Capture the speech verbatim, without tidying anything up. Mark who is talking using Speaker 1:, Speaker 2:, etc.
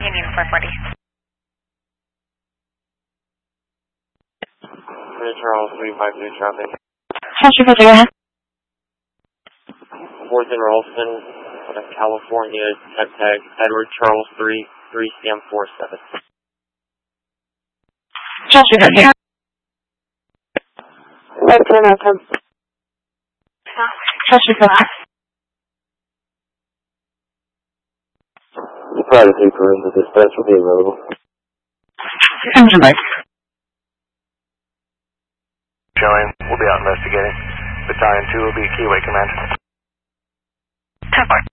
Speaker 1: Union four forty.
Speaker 2: Charles three five two traffic.
Speaker 3: Central Village, go ahead.
Speaker 2: fourth and Ralston, California, tag tag, Edward Charles three, three Sam four seven.
Speaker 3: Central Village. Right, turn out, come. Central Village.
Speaker 2: The private paper in the dispatch will be available.
Speaker 3: Engine light.
Speaker 4: Showing, we'll be out investigating. Battalion two will be Keyway Command.
Speaker 3: ten four.